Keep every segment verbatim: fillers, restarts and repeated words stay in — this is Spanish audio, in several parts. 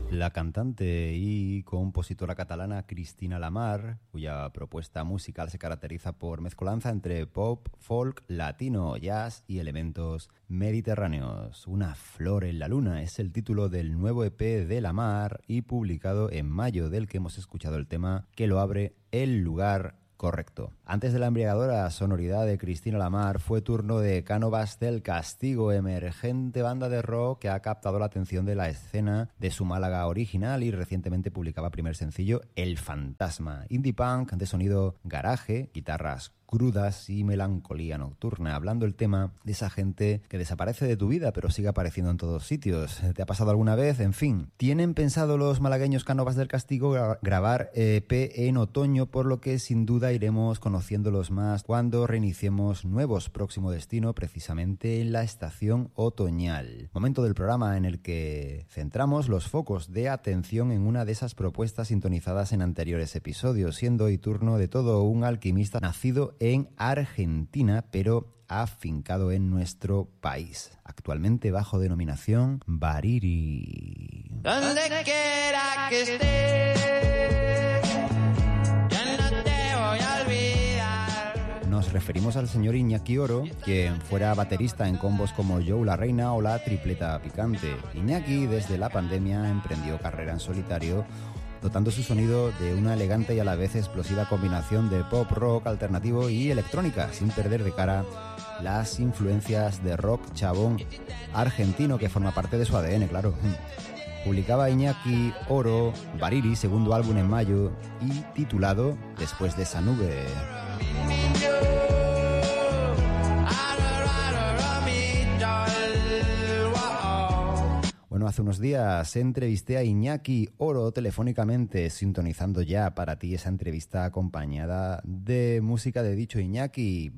La cantante y compositora catalana Cristina Lamar, cuya propuesta musical se caracteriza por mezcolanza entre pop, folk, latino, jazz y elementos mediterráneos. Una flor en la luna es el título del nuevo E P de Lamar y publicado en mayo, del que hemos escuchado el tema que lo abre, El lugar correcto. Antes de la embriagadora sonoridad de Cristina Lamar, fue turno de Cánovas del Castigo, emergente banda de rock que ha captado la atención de la escena de su Málaga original y recientemente publicaba primer sencillo, El Fantasma. Indie punk de sonido garaje, guitarras crudas y melancolía nocturna, hablando el tema de esa gente que desaparece de tu vida pero sigue apareciendo en todos sitios. ¿Te ha pasado alguna vez? En fin, tienen pensado los malagueños Cánovas del Castigo gra- grabar E P en otoño, por lo que sin duda iremos conociéndolos más cuando reiniciemos nuevos. Próximo destino precisamente en la estación otoñal. Momento del programa en el que centramos los focos de atención en una de esas propuestas sintonizadas en anteriores episodios, siendo hoy turno de todo un alquimista nacido en Argentina, pero afincado en nuestro país, actualmente bajo denominación Bariri. Donde quiera que estés, yo no te voy a olvidar. Nos referimos al señor Iñaki Oro, quien fuera baterista en combos como Joe la Reina o la Tripleta Picante. Iñaki, desde la pandemia, emprendió carrera en solitario, dotando su sonido de una elegante y a la vez explosiva combinación de pop, rock, alternativo y electrónica, sin perder de cara las influencias de rock chabón argentino que forma parte de su A D N, claro. Publicaba Iñaki Oro Bariri, segundo álbum en mayo y titulado Después de esa nube. Bueno, hace unos días entrevisté a Iñaki Oro telefónicamente, sintonizando ya para ti esa entrevista acompañada de música de dicho Iñaki,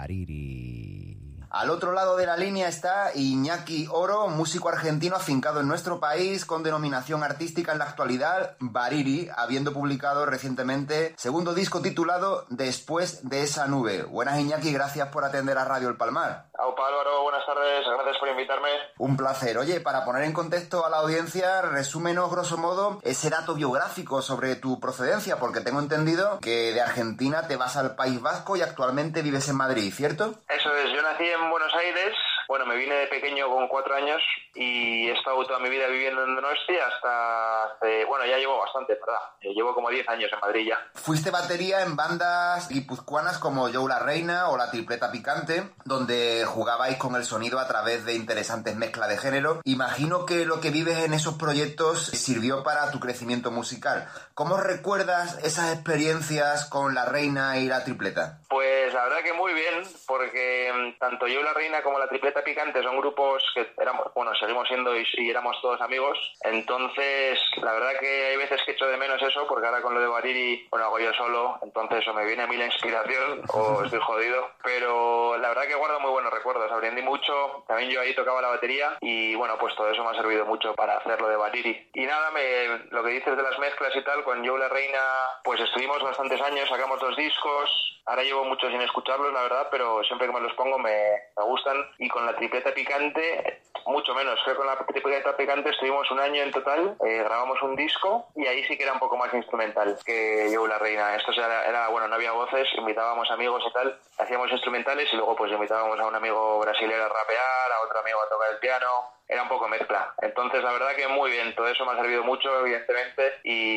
Bariri. Al otro lado de la línea está Iñaki Oro, músico argentino afincado en nuestro país, con denominación artística en la actualidad, Bariri, habiendo publicado recientemente segundo disco titulado Después de esa nube. Buenas, Iñaki, gracias por atender a Radio El Palmar. Aupa Álvaro, buenas tardes, gracias por invitarme. Un placer. Oye, para poner en contexto a la audiencia, resúmenos grosso modo ese dato biográfico sobre tu procedencia, porque tengo entendido que de Argentina te vas al País Vasco y actualmente vives en Madrid, ¿cierto? Eso es, yo nací en Buenos Aires, bueno, me vine de pequeño con cuatro años y he estado toda mi vida viviendo en Donosti hasta hace, bueno, ya llevo bastante, ¿verdad? Llevo como diez años en Madrid ya. Fuiste batería en bandas guipuzcoanas como Joe la Reina o la Tripleta Picante, donde jugabais con el sonido a través de interesantes mezclas de género. Imagino que lo que vives en esos proyectos sirvió para tu crecimiento musical. ¿Cómo recuerdas esas experiencias con la Reina y la Tripleta? Pues la verdad que muy bien, porque tanto Joe la Reina como la Tripleta Picante son grupos que éramos, bueno, seguimos siendo y, y éramos todos amigos. Entonces, la verdad que hay veces que echo de menos eso, porque ahora con lo de Bariri, bueno, hago yo solo, entonces o me viene a mí la inspiración o estoy jodido. Pero la verdad que guardo muy buenos recuerdos, aprendí mucho, también yo ahí tocaba la batería y bueno, pues todo eso me ha servido mucho para hacer lo de Bariri. Y nada, me, lo que dices de las mezclas y tal, con Joe la Reina, pues estuvimos bastantes años, sacamos dos discos, ahora llevo mucho sin escucharlos, la verdad, pero siempre que me los pongo me, me gustan. Y con la Tripleta Picante, mucho menos. Creo que con la Tripleta Picante estuvimos un año en total, eh, grabamos un disco y ahí sí que era un poco más instrumental que Joe la Reina. Esto era, era, bueno, no había voces, invitábamos amigos y tal, hacíamos instrumentales y luego pues invitábamos a un amigo brasileño a rapear, a otro amigo a tocar el piano. Era un poco mezcla. Entonces, la verdad que muy bien. Todo eso me ha servido mucho, evidentemente,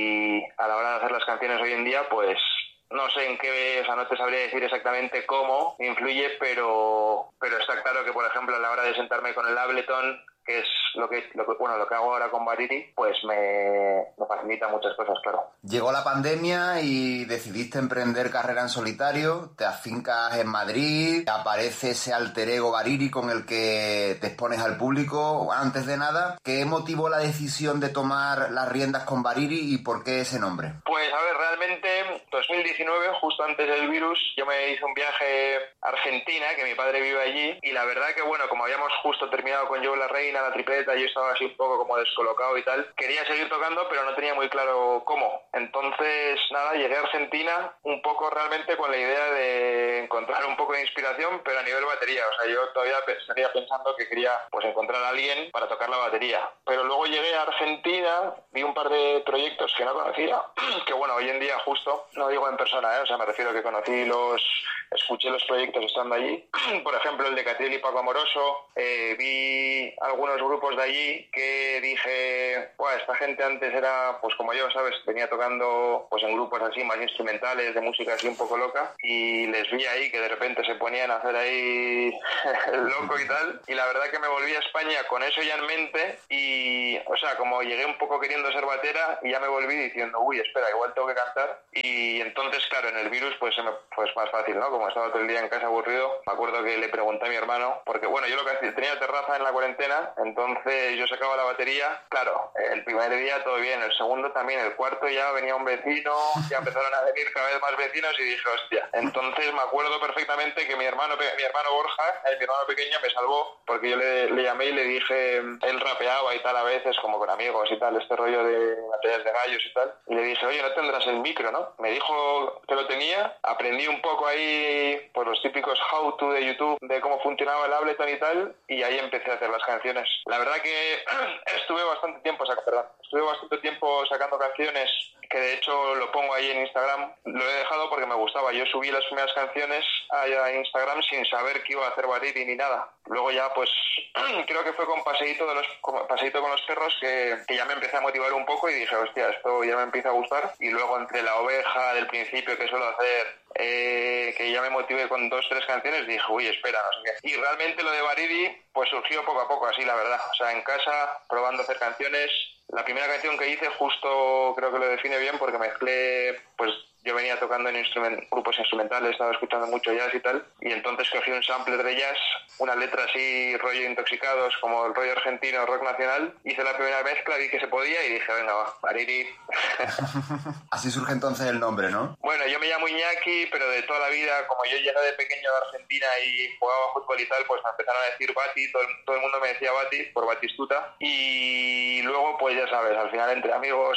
y a la hora de hacer las canciones hoy en día, pues no sé en qué, o sea, no te sabría decir exactamente cómo influye, pero pero está claro que, por ejemplo, a la hora de sentarme con el Ableton, que es lo que, lo que bueno lo que hago ahora con Bariri, pues me, me facilita muchas cosas, claro. Llegó la pandemia y decidiste emprender carrera en solitario, te afincas en Madrid, aparece ese alter ego Bariri con el que te expones al público. Antes de nada, ¿qué motivó la decisión de tomar las riendas con Bariri y por qué ese nombre? Pues a ver, realmente dos mil diecinueve, justo antes del virus, yo me hice un viaje a Argentina, que mi padre vive allí, y la verdad que bueno, como habíamos justo terminado con Joe la Reina, la Tripleta bicicleta, yo estaba así un poco como descolocado y tal. Quería seguir tocando, pero no tenía muy claro cómo. Entonces, nada, llegué a Argentina un poco realmente con la idea de encontrar un poco de inspiración, pero a nivel batería. O sea, yo todavía seguía pensando que quería pues encontrar a alguien para tocar la batería. Pero luego llegué a Argentina, vi un par de proyectos que no conocía, que bueno, hoy en día justo, no digo en persona, ¿eh? O sea, me refiero a que conocí los... escuché los proyectos estando allí. Por ejemplo, el de Catriel y Paco Amoroso. Eh, vi algunos grupos de allí que dije, bueno, esta gente antes era, pues como yo, ¿sabes? Venía tocando pues en grupos así más instrumentales, de música así un poco loca, y les vi ahí que de repente se ponían a hacer ahí el loco y tal. Y la verdad que me volví a España con eso ya en mente y, o sea, como llegué un poco queriendo ser batera y ya me volví diciendo, uy, espera, igual tengo que cantar. Y entonces, claro, en el virus pues se me pues más fácil, ¿no? Como estaba todo el día en casa aburrido, me acuerdo que le pregunté a mi hermano, porque bueno, yo lo que hacía, tenía terraza en la cuarentena, entonces yo sacaba la batería, claro, el primer día todo bien, el segundo también, el cuarto ya venía un vecino, ya empezaron a venir cada vez más vecinos y dije, hostia. Entonces me acuerdo perfectamente que mi hermano mi hermano Borja, eh, mi hermano pequeño, me salvó, porque yo le, le llamé y le dije, él rapeaba y tal a veces, como con amigos y tal, este rollo de batallas de gallos y tal, y le dije, oye, ¿no tendrás el micro, no? Me dijo que lo tenía, aprendí un poco ahí, pues los típicos how to de YouTube, de cómo funcionaba el Ableton y tal, y ahí empecé a hacer las canciones. La verdad que estuve bastante tiempo, sac- perdón, estuve bastante tiempo sacando canciones, que de hecho lo pongo ahí en Instagram. Lo he dejado porque me gustaba. Yo subí las primeras canciones a Instagram sin saber que iba a hacer Bariri ni nada. Luego ya pues creo que fue con Paseíto, de los, con Paseíto con los perros que, que ya me empecé a motivar un poco y dije, hostia, esto ya me empieza a gustar. Y luego entre La Oveja del principio que suelo hacer, eh, que ya me motivé con dos, tres canciones, dije, uy, espera, no sé qué. Y realmente lo de Bariri pues surgió poco a poco, así la verdad. O sea, en casa, probando a hacer canciones. La primera canción que hice justo creo que lo define bien porque mezclé, pues yo venía tocando en instrument, grupos instrumentales, estaba escuchando mucho jazz y tal, y entonces cogí un sampler de jazz, una letra así, rollo Intoxicados, como el rollo argentino, rock nacional, hice la primera mezcla, vi que se podía y dije, venga, va, Bariri. Así surge entonces el nombre, ¿no? Bueno, yo me llamo Iñaki, pero de toda la vida, como yo llegué de pequeño de Argentina y jugaba fútbol y tal, pues me empezaron a decir Bati, todo el, todo el mundo me decía Bati, por Batistuta, y luego, pues ya sabes, al final entre amigos,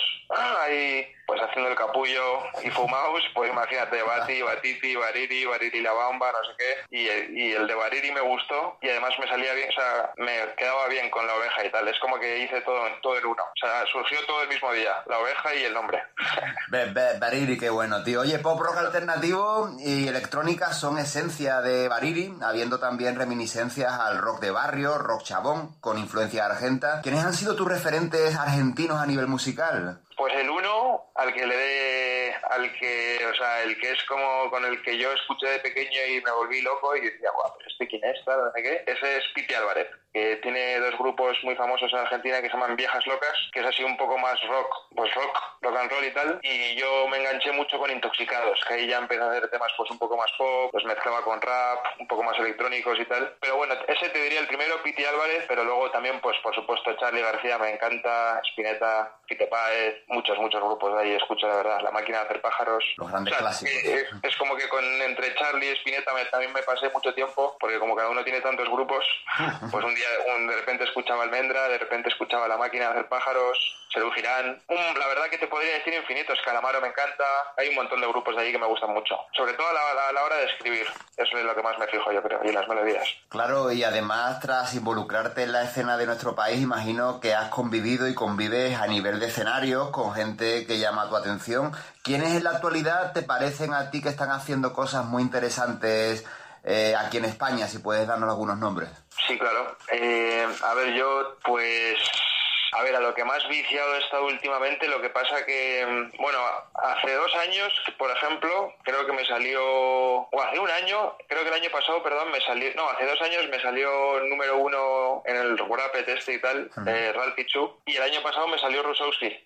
ahí pues haciendo el capullo y fumaos, pues imagínate, Bati, Batiti, Bariri, Bariri la Bamba, no sé qué, y el, y el de Bariri me gustó y además me salía bien, o sea, me quedaba bien con La Oveja y tal, es como que hice todo, todo el uno, o sea, surgió todo el mismo día, La Oveja y el nombre. Be, be, Bariri, qué bueno, tío. Oye, pop rock alternativo y electrónica son esencia de Bariri, habiendo también reminiscencias al rock de barrio, rock chabón, con influencia argenta. ¿Quiénes han sido tus referentes argentinos a nivel musical? Pues el uno, al que le dé, al que, o sea, el que es como con el que yo escuché de pequeño y me volví loco y decía, guau, pero este quién es, tal, no sé qué, ese es Piti Álvarez, que tiene dos grupos muy famosos en Argentina que se llaman Viejas Locas, que es así un poco más rock, pues rock, rock and roll y tal, y yo me enganché mucho con Intoxicados, que ahí ya empecé a hacer temas pues un poco más pop, los mezclaba con rap, un poco más electrónicos y tal, pero bueno, ese te diría el primero, Piti Álvarez, pero luego también pues por supuesto Charly García me encanta, Spinetta, Fito Páez, muchos, muchos grupos de ahí escucho, la verdad, La Máquina de Hacer Pájaros. Los grandes o sea, clásicos. Es, es como que con entre Charly y Spinetta me, también me pasé mucho tiempo, porque como cada uno tiene tantos grupos, pues un día un, de repente escuchaba Almendra, de repente escuchaba La Máquina de Hacer Pájaros, Serú Girán, un, la verdad que te podría decir infinitos, Calamaro me encanta, hay un montón de grupos de ahí que me gustan mucho, sobre todo a la, a la hora de escribir, eso es lo que más me fijo yo creo, y las melodías. Claro, y además tras involucrarte en la escena de nuestro país, imagino que has convivido y convives a nivel de escenarios con gente que llama tu atención. ¿Quiénes en la actualidad te parecen a ti que están haciendo cosas muy interesantes eh, aquí en España? Si puedes darnos algunos nombres. Sí, claro. Eh, a ver, yo pues... A ver, a lo que más viciado he estado últimamente, lo que pasa que, bueno, hace dos años, por ejemplo, creo que me salió, o hace un año, creo que el año pasado, perdón, me salió, no, hace dos años me salió número uno en el Rapid este y tal, uh-huh. eh, Ralph Pichu, y el año pasado me salió Rusowski.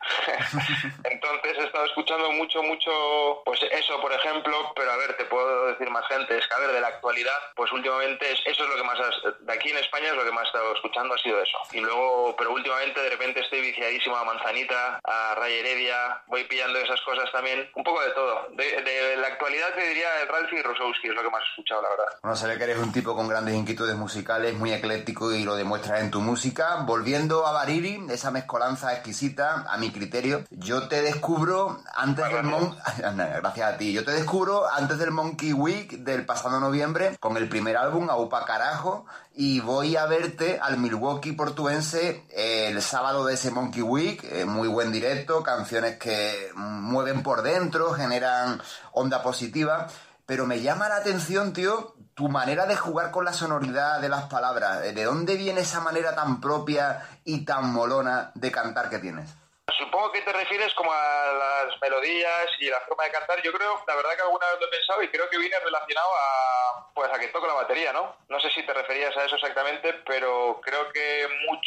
Entonces he estado escuchando mucho, mucho, pues eso, por ejemplo, pero a ver, te puedo decir más gente, es que a ver, de la actualidad, pues últimamente es, eso es lo que más, de aquí en España es lo que más he estado escuchando, ha sido eso. Y luego, pero últimamente de repente estoy viciadísimo a Manzanita, a Ray Heredia, voy pillando esas cosas también, un poco de todo. De, de la actualidad te diría el Ralphie y Rusowski, es lo que más he escuchado, la verdad. Bueno, se ve que eres un tipo con grandes inquietudes musicales, muy ecléctico y lo demuestras en tu música. Volviendo a Bariri, esa mezcolanza exquisita, a mi criterio, yo te descubro antes del Mon... Gracias a ti. Yo te descubro antes del Monkey Week del pasado noviembre con el primer álbum, Aupa Carajo, y voy a verte al Milwaukee portuense el sábado de ese Monkey Week, eh, muy buen directo, canciones que mueven por dentro, generan onda positiva, pero me llama la atención, tío, tu manera de jugar con la sonoridad de las palabras. ¿De dónde viene esa manera tan propia y tan molona de cantar que tienes? Supongo que te refieres como a las melodías y la forma de cantar. Yo creo, la verdad que alguna vez lo he pensado y creo que viene relacionado a, pues, a que toco la batería, ¿no? No sé si te referías a eso exactamente, pero creo que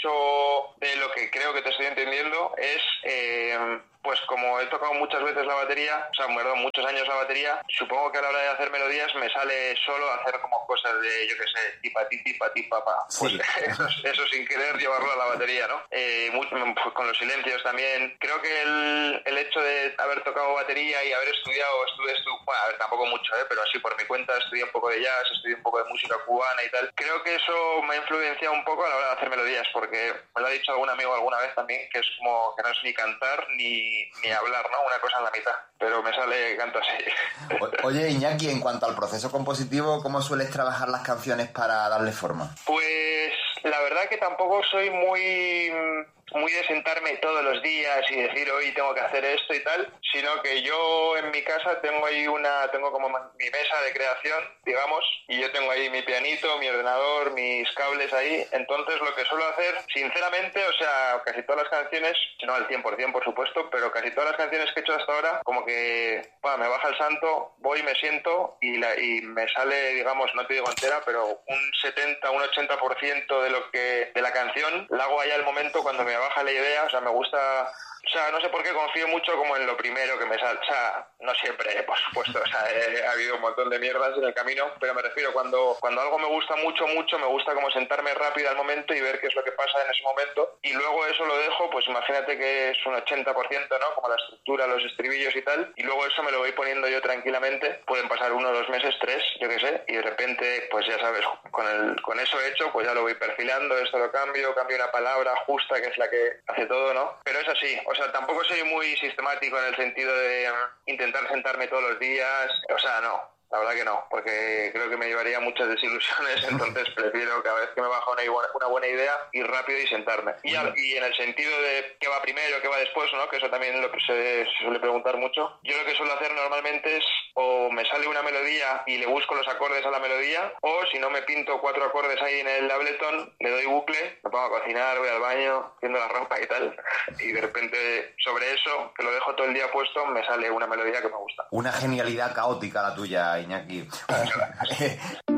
mucho de lo que creo que te estoy entendiendo es... Eh, pues como he tocado muchas veces la batería, o sea, me he dado muchos años la batería, supongo que a la hora de hacer melodías me sale solo hacer como cosas de, yo qué sé, tipa ti, tipa ti, papá. Pues sí. eso, eso sin querer llevarlo a la batería, ¿no? Eh, muy, pues con los silencios también. Creo que el, el hecho de haber tocado batería y haber estudiado, estudié, estu bueno, a ver, tampoco mucho, ¿eh? Pero así por mi cuenta estudié un poco de jazz, estudié un poco de música cubana y tal. Creo que eso me ha influenciado un poco a la hora de hacer melodías, porque me lo ha dicho algún amigo alguna vez también, que es como que no es ni cantar ni ni hablar, ¿no? Una cosa en la mitad, pero me sale canto así. O, oye, Iñaki, en cuanto al proceso compositivo, ¿cómo sueles trabajar las canciones para darle forma? Pues la verdad que tampoco soy muy... muy de sentarme todos los días y decir hoy tengo que hacer esto y tal, sino que yo en mi casa tengo ahí una, tengo como mi mesa de creación, digamos, y yo tengo ahí mi pianito, mi ordenador, mis cables ahí, entonces lo que suelo hacer, sinceramente, o sea, casi todas las canciones, no al cien por ciento por supuesto, pero casi todas las canciones que he hecho hasta ahora, como que, bueno, me baja el santo, voy, me siento y, la, y me sale, digamos, no te digo entera, pero un setenta, un ochenta por ciento de lo que, de la canción, la hago allá al momento cuando me baja la idea, o sea, me gusta, o sea, no sé por qué confío mucho como en lo primero que me sale, o sea, no siempre, por supuesto, o sea, he, ha habido un montón de mierdas en el camino, pero me refiero cuando cuando algo me gusta mucho, mucho, me gusta como sentarme rápido al momento y ver qué es lo que pasa en ese momento, y luego eso lo dejo, pues imagínate que es un ochenta por ciento, ¿no?, como la estructura, los estribillos y tal, y luego eso me lo voy poniendo yo tranquilamente, pueden pasar uno, dos meses, tres, yo qué sé, y de repente, pues ya sabes, con el con eso hecho, pues ya lo voy perfilando, esto lo cambio, cambio una palabra justa, que es la que hace todo, ¿no? Pero es así, o sea, tampoco soy muy sistemático en el sentido de um, intentar sentarme todos los días, o sea, no. La verdad que no, porque creo que me llevaría muchas desilusiones, entonces prefiero cada vez que me baja una, una buena idea ir rápido y sentarme. Y, al, y en el sentido de qué va primero, qué va después, ¿no?, que eso también lo que se, se suele preguntar mucho, yo lo que suelo hacer normalmente es o me sale una melodía y le busco los acordes a la melodía, o si no me pinto cuatro acordes ahí en el Ableton, le doy bucle, me pongo a cocinar, voy al baño, haciendo la ropa y tal, y de repente sobre eso, que lo dejo todo el día puesto, me sale una melodía que me gusta. Una genialidad caótica la tuya, Iñaki.